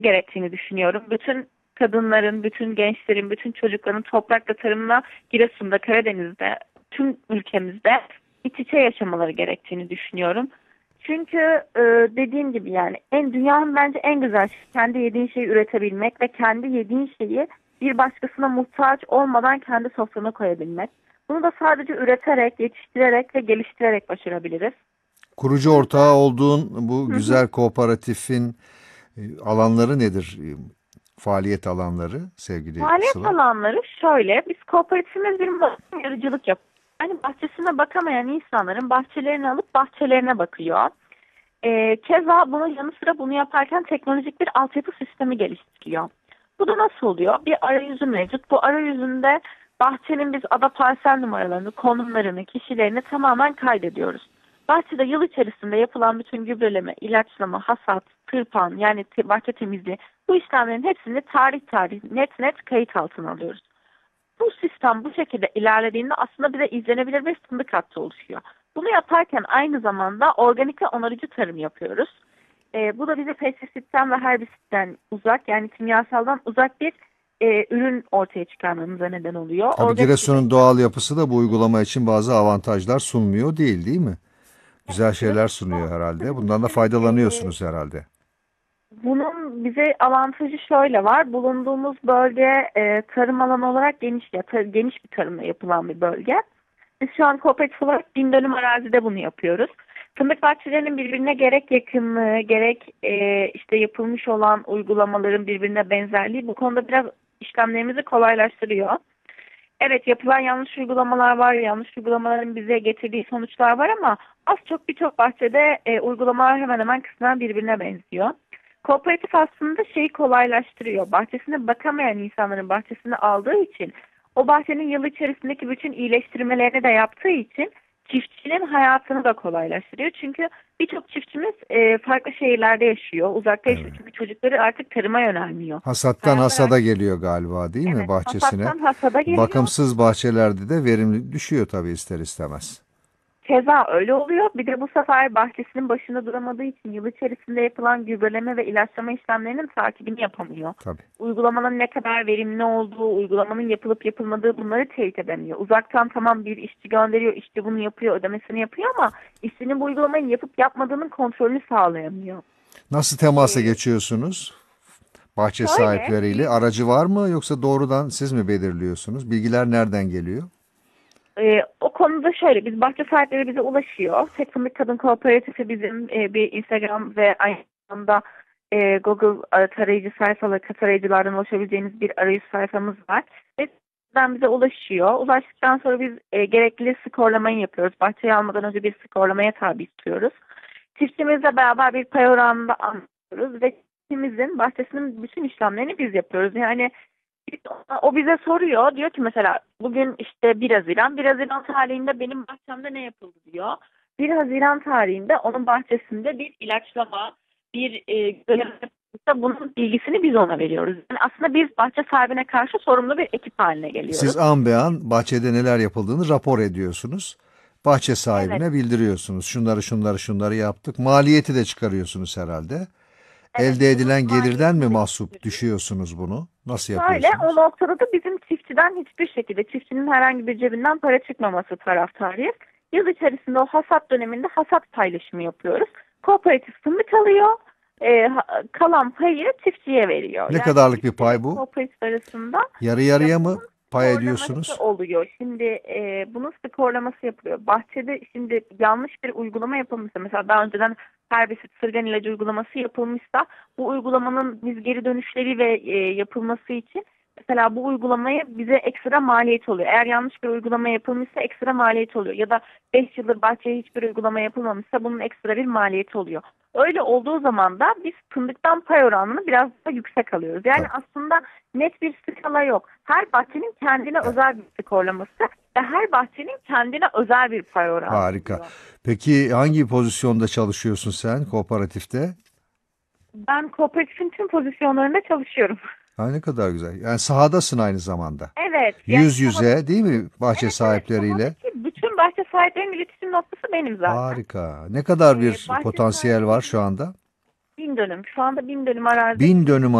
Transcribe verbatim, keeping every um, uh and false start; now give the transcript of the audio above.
gerektiğini düşünüyorum. Bütün kadınların, bütün gençlerin, bütün çocukların toprakla tarımla Giresun'da, Karadeniz'de, tüm ülkemizde iç içe yaşamaları gerektiğini düşünüyorum. Çünkü e, dediğim gibi yani en dünyanın bence en güzel şeyi kendi yediğin şeyi üretebilmek ve kendi yediğin şeyi bir başkasına muhtaç olmadan kendi sofrana koyabilmek. Bunu da sadece üreterek, yetiştirerek ve geliştirerek başarabiliriz. Kurucu Bu ortağı yüzden olduğun bu güzel kooperatifin e, alanları nedir? E, Faaliyet alanları sevgili faaliyet Sıla. alanları şöyle, biz kooperatifimiz bir yarıcılık yapıyoruz. Yani bahçesine bakamayan insanların bahçelerini alıp bahçelerine bakıyor. Ee, keza bunun yanı sıra bunu yaparken teknolojik bir altyapı sistemi geliştiriyor. Bu da nasıl oluyor? Bir arayüzü mevcut. Bu arayüzünde bahçenin biz ada parsel numaralarını, konumlarını, kişilerini tamamen kaydediyoruz. Bahçede yıl içerisinde yapılan bütün gübreleme, ilaçlama, hasat, tırpan yani te- bahçe temizliği bu işlemlerin hepsini tarih tarih net net kayıt altına alıyoruz. Bu sistem bu şekilde ilerlediğinde aslında bize izlenebilir bir fındık hattı oluşuyor. Bunu yaparken aynı zamanda organik ve onarıcı tarım yapıyoruz. Ee, bu da bize pestisitten ve herbisitten uzak yani kimyasaldan uzak bir e, ürün ortaya çıkarmamıza neden oluyor. Tabii Organik Giresun'un üretim. doğal yapısı da bu uygulama için bazı avantajlar sunmuyor değil, değil mi? Güzel şeyler Giresun'da sunuyor herhalde. bizim Bundan da için e, faydalanıyorsunuz herhalde. bunun bize avantajı şöyle var. Bulunduğumuz bölge e, tarım alanı olarak geniş ya tar- geniş bir tarımla yapılan bir bölge. Biz şu an kooperatif olarak bin dönüm arazide bunu yapıyoruz. Fındık bahçelerinin birbirine gerek yakınlığı, gerek e, işte yapılmış olan uygulamaların birbirine benzerliği bu konuda biraz işlemlerimizi kolaylaştırıyor. Evet yapılan yanlış uygulamalar var, yanlış uygulamaların bize getirdiği sonuçlar var ama az çok birçok bahçede e, uygulamalar hemen hemen kısmen birbirine benziyor. Kooperatif aslında şeyi kolaylaştırıyor. Bahçesine bakamayan insanların bahçesini aldığı için o bahçenin yıl içerisindeki bütün iyileştirmelerini de yaptığı için çiftçinin hayatını da kolaylaştırıyor. Çünkü birçok çiftçimiz e, farklı şehirlerde yaşıyor, uzakta yaşıyor. Evet. Çünkü çocukları artık tarıma yönelmiyor. Hasattan Hayatlar hasada artık geliyor galiba değil mi evet bahçesine? hasattan hasada geliyor. Bakımsız bahçelerde de verimlilik düşüyor tabii ister istemez. Keza öyle oluyor. Bir de bu sefer bahçesinin başında duramadığı için yıl içerisinde yapılan gübreleme ve ilaçlama işlemlerinin takibini yapamıyor. Tabii. Uygulamanın ne kadar verimli olduğu, uygulamanın yapılıp yapılmadığı bunları teyit edemiyor. Uzaktan tamam bir işçi gönderiyor, işçi bunu yapıyor, ödemesini yapıyor ama işçinin bu uygulamayı yapıp yapmadığının kontrolünü sağlayamıyor. Nasıl temasa Ee, geçiyorsunuz bahçe şöyle, sahipleriyle? biz Aracı var mı yoksa doğrudan siz mi belirliyorsunuz? Bilgiler nereden geliyor? Ee, o konuda şöyle, biz bahçe sahipleri bize ulaşıyor. Tek Fındık Kadın Kooperatifi bizim e, bir Instagram ve aynı zamanda e, Google e, tarayıcı sayfaları, tarayıcılardan ulaşabileceğiniz bir arayüz sayfamız var. Ve bizden bize ulaşıyor. Ulaştıktan sonra biz e, gerekli skorlamayı yapıyoruz. Bahçeyi almadan önce bir skorlamaya tabi tutuyoruz. Çiftçimizle beraber bir pay oranında anlıyoruz ve çiftçimizin bahçesinin bütün işlemlerini biz yapıyoruz. Yani o bize soruyor. Diyor ki mesela bugün işte bir Haziran. bir Haziran tarihinde benim bahçemde ne yapıldı diyor. bir Haziran tarihinde onun bahçesinde bir ilaçlama, bir e, gübreleme yapılmışsa bunun bilgisini biz ona veriyoruz. Yani aslında biz bahçe sahibine karşı sorumlu bir ekip haline Siz geliyoruz. an be an bahçede neler yapıldığını rapor ediyorsunuz. Bahçe Evet, sahibine bildiriyorsunuz. Şunları şunları şunları yaptık. Maliyeti de çıkarıyorsunuz herhalde. evet Elde bunun edilen gelirden mi maliyetini de mahsup çıkarıyoruz. düşüyorsunuz bunu? Nasıl Şöyle o yapıyorsunuz? noktada da bizim çiftçiden hiçbir şekilde çiftçinin herhangi bir cebinden para çıkmaması taraftarıyız. Yıl içerisinde o hasat döneminde hasat paylaşımı yapıyoruz. Kooperatif fındık alıyor. E, ha- kalan payı çiftçiye veriyor. Ne Yani kadarlık bir çiftçiyle pay bu? kooperatif arasında Yarı ya yarıya mı bunun pay skorlaması ediyorsunuz? oluyor. Şimdi e, bunun skorlaması yapılıyor. Bahçede şimdi yanlış bir uygulama yapılmışsa mesela daha önceden herbisit sırgan ilacı uygulaması yapılmışsa bu uygulamanın biz geri dönüşleri ve e, yapılması için mesela bu uygulamaya bize ekstra maliyet oluyor. Eğer yanlış bir uygulama yapılmışsa ekstra maliyet oluyor. Ya da beş yıldır bahçeye hiçbir uygulama yapılmamışsa bunun ekstra bir maliyeti oluyor. Öyle olduğu zaman da biz fındıktan pay oranını biraz daha yüksek alıyoruz. Yani Tabii. aslında net bir skala yok. Her bahçenin kendine Evet. özel bir skorlaması ve her bahçenin kendine özel bir pay oranı Harika. oluyor. Peki hangi pozisyonda çalışıyorsun sen kooperatifte? Ben kooperatifin tüm pozisyonlarında çalışıyorum. Ha, ne kadar güzel. Yani sahadasın aynı zamanda. Evet, yani Yüz sahada, yüze değil mi bahçe evet evet sahipleriyle? sahadaki bütün bahçe sahiplerinin iletişim noktası benim zaten. Harika. Ne kadar Ee, bir bahçe potansiyel var şu sahiplerinin anda? Bin dönüm. Şu anda bin dönüm arazi. Bin dönüm